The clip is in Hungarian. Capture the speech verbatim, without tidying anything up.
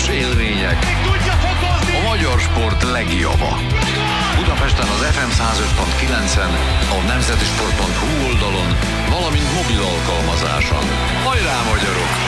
élmények, a magyar sport legjava. Budapesten az ef em száz öt pont kilencen, a nemzetisport pont hu oldalon, valamint mobil alkalmazáson. Hajrá, magyarok!